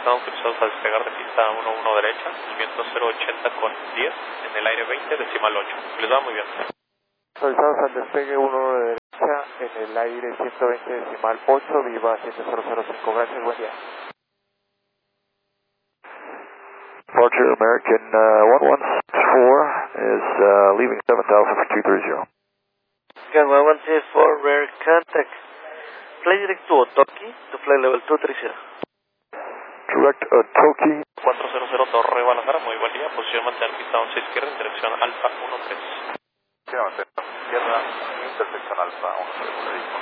están autorizados a despegar de pista 11 derecha, viento 080 con 10, en el aire 20, decimal 8. Les va muy bien. Autorizados al despegue 1 de derecha, en el aire 120 decimal 8, viva 7005, gracias, buen día. Departure American 1164 is leaving 7000 for 230. Again, 1164, rare contact. Fly direct to Otoki to fly level 230. Direct Otoki. 400 Torre Guadalajara, muy buen día. Posición mantener pista 11 izquierda en dirección Alfa 13. Sí, mantener izquierda, intersección Alfa 13.